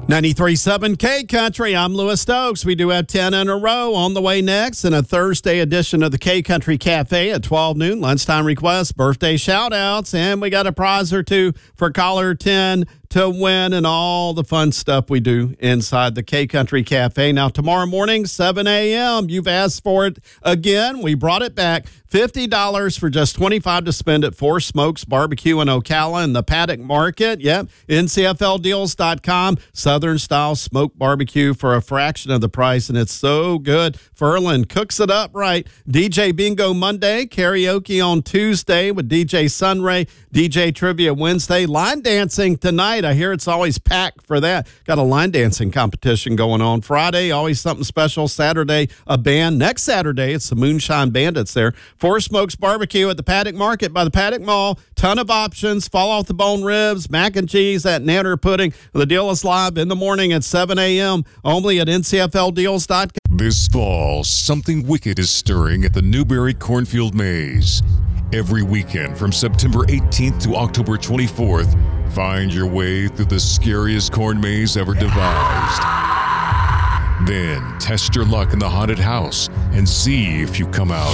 93.7 K Country. I'm Lewis Stokes. We do have 10 in a row on the way next in a Thursday edition of the K Country Cafe at 12 noon. Lunchtime requests, birthday shout outs, and we got a prize or two for caller 10 to win and all the fun stuff we do inside the K Country Cafe. Now, tomorrow morning, 7 a.m., you've asked for it again. We brought it back. $50 for just $25 to spend at Four Smokes Barbecue in Ocala in the Paddock Market. Yep, ncfldeals.com. Southern-style smoked barbecue for a fraction of the price, and it's so good. Furlan cooks it up right. DJ Bingo Monday, karaoke on Tuesday with DJ Sunray, DJ Trivia Wednesday, line dancing tonight. I hear it's always packed for that. Got a line dancing competition going on. Friday, always something special. Saturday, a band. Next Saturday, it's the Moonshine Bandits there. Four Smokes Barbecue at the Paddock Market by the Paddock Mall. Ton of options. Fall off the bone ribs, mac and cheese, that nanner pudding. The deal is live in the morning at 7 a.m. only at ncfldeals.com. This fall, something wicked is stirring at the Newberry Cornfield Maze. Every weekend from September 18th to October 24th, find your way through the scariest corn maze ever devised. Then test your luck in the haunted house and see if you come out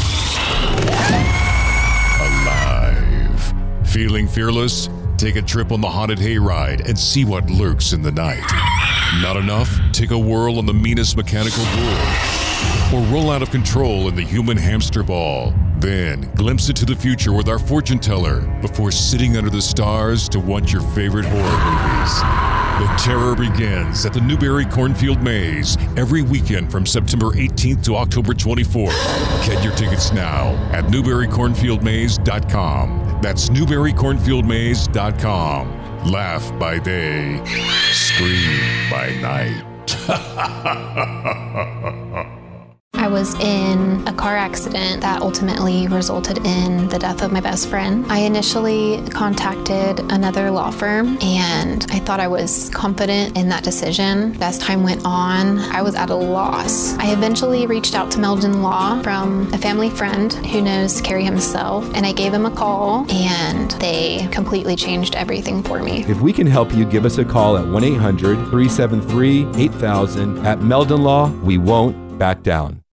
alive. Feeling fearless? Take a trip on the haunted hayride and see what lurks in the night. Not enough? Take a whirl on the meanest mechanical bull, or roll out of control in the human hamster ball. Then glimpse into the future with our fortune teller before sitting under the stars to watch your favorite horror movies. The terror begins at the Newberry Cornfield Maze every weekend from September 18th to October 24th. Get your tickets now at newberrycornfieldmaze.com. That's newberrycornfieldmaze.com. Laugh by day, scream by night. I was in a car accident that ultimately resulted in the death of my best friend. I initially contacted another law firm and I thought I was confident in that decision. As time went on, I was at a loss. I eventually reached out to Meldon Law from a family friend who knows Kerry himself, and I gave him a call and they completely changed everything for me. If we can help you, give us a call at 1-800-373-8000. At Meldon Law, we won't back down.